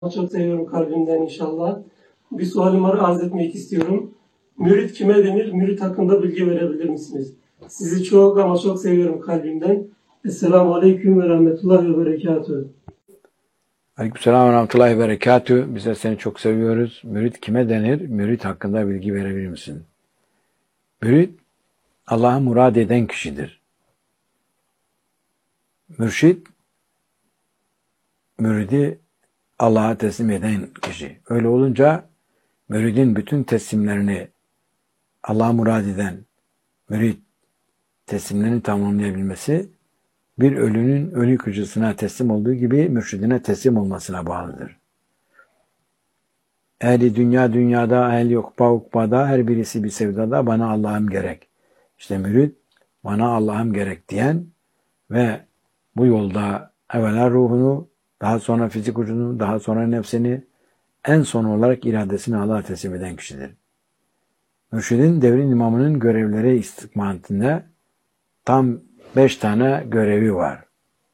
Çok seviyorum kalbimden inşallah. Bir sualimi arz etmek istiyorum. Mürit kime denir? Mürit hakkında bilgi verebilir misiniz? Sizi çok ama çok seviyorum kalbimden. Esselamu Aleyküm ve Rahmetullahi ve Berekatuhu. Aleykümselam ve rahmetullahi ve berekatühü. Biz de seni çok seviyoruz. Mürit kime denir? Mürit hakkında bilgi verebilir misin? Mürit, Allah'a murad eden kişidir. Mürşit, müridi Allah'a teslim eden kişi. Öyle olunca müridin bütün teslimlerini Allah'a murad eden mürit teslimlerini tamamlayabilmesi bir ölünün ölü yıkıcısına teslim olduğu gibi mürşidine teslim olmasına bağlıdır. Ehli dünya dünyada, ehli ukba ukbada, her birisi bir sevdada bana Allah'ım gerek. İşte mürid bana Allah'ım gerek diyen ve bu yolda evvela ruhunu, daha sonra fizik ucunu, daha sonra nefsini, en son olarak iradesini Allah'a teslim eden kişidir. Mürşidin devrin imamının görevleri istikametinde tam 5 tane görevi var.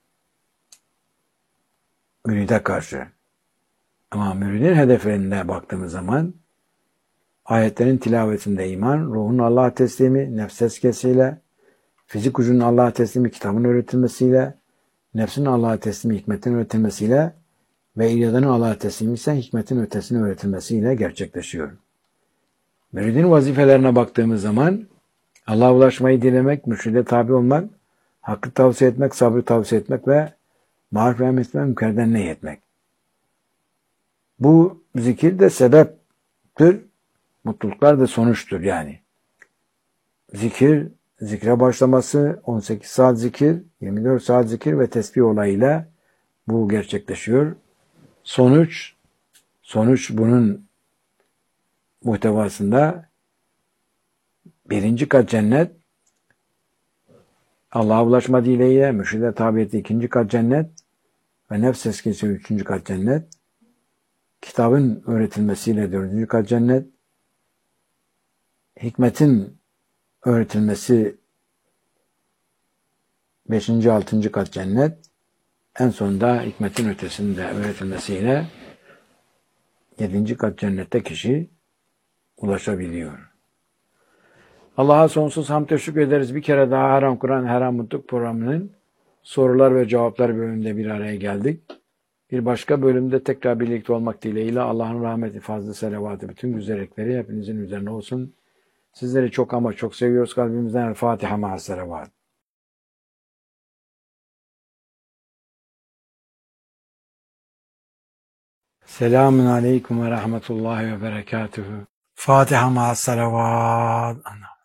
Müride karşı. Ama müridin hedeflerine baktığımız zaman ayetlerin tilavetinde iman, ruhun Allah'a teslimi, nefs tezkiyesiyle, fizik ucunun Allah'a teslimi, kitabın öğretilmesiyle, nefsin Allah'a teslimi, hikmetin öğretilmesiyle ve iradanın Allah'a teslimi ise hikmetin ötesini öğretilmesiyle gerçekleşiyor. Müridin vazifelerine baktığımız zaman Allah'a ulaşmayı dilemek, mürşide tabi olmak, hakkı tavsiye etmek, sabrı tavsiye etmek ve marif ve emretmek, münkerden nehyetmek. Bu zikir de sebeptir, mutluluklar da sonuçtur yani. Zikre başlaması 18 saat zikir, 24 saat zikir ve tesbih olayıyla bu gerçekleşiyor. Sonuç bunun muhtevasında birinci kat cennet, Allah'a ulaşma dileğiyle, mürşide tabiyeti ikinci kat cennet ve nefs tezkiyesi üçüncü kat cennet, kitabın öğretilmesiyle dördüncü kat cennet, hikmetin öğretilmesi 5. 6. kat cennet, en sonunda hikmetin ötesinde öğretilmesiyle 7. kat cennette kişi ulaşabiliyor. Allah'a sonsuz hamd teşekkür ederiz. Bir kere daha Haram Kur'an, Haram Mutluluk programının sorular ve cevaplar bölümünde bir araya geldik. Bir başka bölümde tekrar birlikte olmak dileğiyle Allah'ın rahmeti, fazla selavatı, bütün güzellikleri hepinizin üzerine olsun. Sizleri çok ama çok seviyoruz kalbimizden. El Fatiha ma'as selavat. Selamun aleyküm ve rahmetullahi ve berekatuhu. Fatiha ma'as selavat.